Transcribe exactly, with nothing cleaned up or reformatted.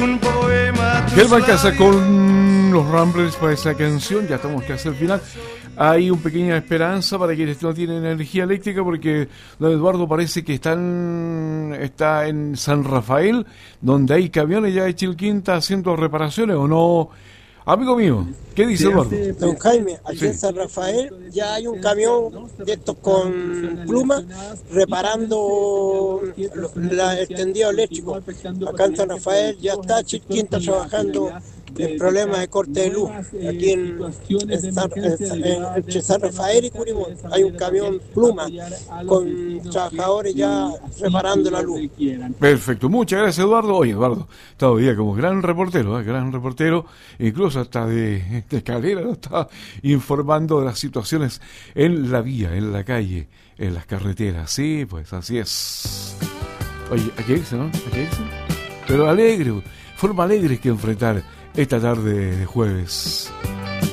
Germán Casa con los Ramblers para esa canción. Ya estamos casi al final. Hay una pequeña esperanza para quienes no tienen energía eléctrica, porque don Eduardo parece que están, está en San Rafael, donde hay camiones ya de Chilquinta haciendo reparaciones, ¿o no? Amigo mío, ¿qué dice Eduardo? Don Jaime, aquí Sí. en San Rafael ya hay un camión de estos con pluma reparando la, el tendido eléctrico. Acá en San Rafael ya está Chilquinta trabajando en problemas de corte de luz. Aquí en, en San, en, en, entre San Rafael y Curimón hay un camión pluma con trabajadores ya reparando la luz. Perfecto, muchas gracias Eduardo. Oye Eduardo, todavía como gran reportero, ¿eh? gran reportero, incluso hasta de, de Calera, ¿no? Está informando de las situaciones en la vía, en la calle, en las carreteras. Sí, pues así es. Oye, hay que irse, ¿no? Hay que irse. Pero alegre, forma alegre que enfrentar esta tarde de jueves.